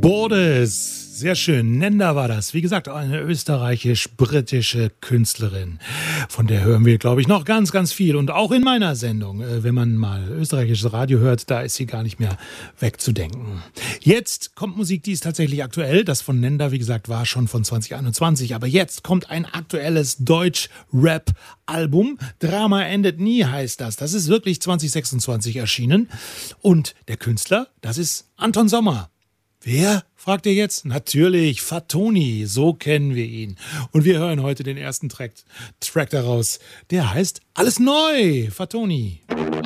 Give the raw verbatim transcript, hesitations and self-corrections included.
Borders. Sehr schön. Nenda war das. Wie gesagt, eine österreichisch-britische Künstlerin. Von der hören wir, glaube ich, noch ganz, ganz viel. Und auch in meiner Sendung, wenn man mal österreichisches Radio hört, da ist sie gar nicht mehr wegzudenken. Jetzt kommt Musik, die ist tatsächlich aktuell. Das von Nenda, wie gesagt, war schon von zwanzig einundzwanzig. Aber jetzt kommt ein aktuelles Deutsch-Rap-Album. Drama endet nie heißt das. Das ist wirklich zwanzig sechsundzwanzig erschienen. Und der Künstler, das ist Anton Sommer. Wer? Fragt ihr jetzt? Natürlich, Fatoni, so kennen wir ihn. Und wir hören heute den ersten Track, Track daraus. Der heißt Alles neu, Fatoni.